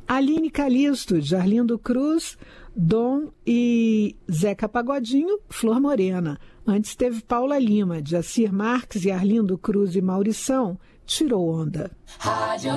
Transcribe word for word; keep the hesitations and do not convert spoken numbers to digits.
Aline Calixto, de Arlindo Cruz, Dom e Zeca Pagodinho, Flor Morena. Antes teve Paula Lima, de Assir Marques e Arlindo Cruz e Maurição, Tirou Onda. Rádio